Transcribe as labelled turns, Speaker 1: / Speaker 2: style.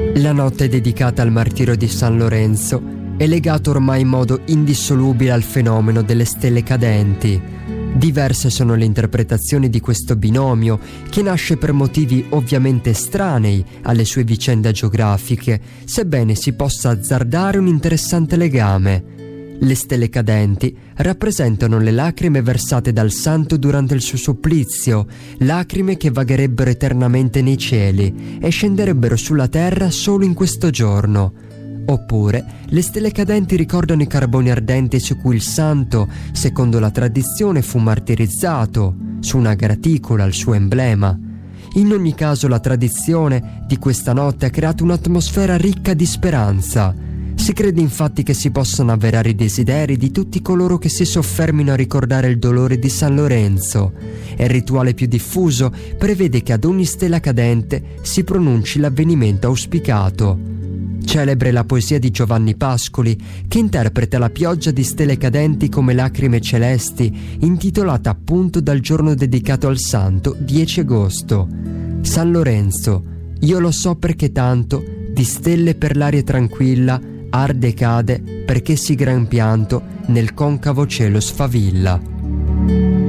Speaker 1: La notte dedicata al martirio di San Lorenzo è legata ormai in modo indissolubile al fenomeno delle stelle cadenti. Diverse sono le interpretazioni di questo binomio, che nasce per motivi ovviamente estranei alle sue vicende geografiche, sebbene si possa azzardare un interessante legame. Le stelle cadenti rappresentano le lacrime versate dal santo durante il suo supplizio, lacrime che vagherebbero eternamente nei cieli e scenderebbero sulla terra solo in questo giorno. Oppure, le stelle cadenti ricordano i carboni ardenti su cui il santo, secondo la tradizione, fu martirizzato, su una graticola, il suo emblema. In ogni caso, la tradizione di questa notte ha creato un'atmosfera ricca di speranza. Si crede infatti che si possano avverare i desideri di tutti coloro che si soffermino a ricordare il dolore di San Lorenzo, e il rituale più diffuso prevede che ad ogni stella cadente si pronunci l'avvenimento auspicato. Celebre la poesia di Giovanni Pascoli, che interpreta la pioggia di stelle cadenti come lacrime celesti, intitolata appunto dal giorno dedicato al santo, 10 agosto. San Lorenzo, io lo so perché tanto, di stelle per l'aria tranquilla, arde e cade, perché sì gran pianto nel concavo cielo sfavilla.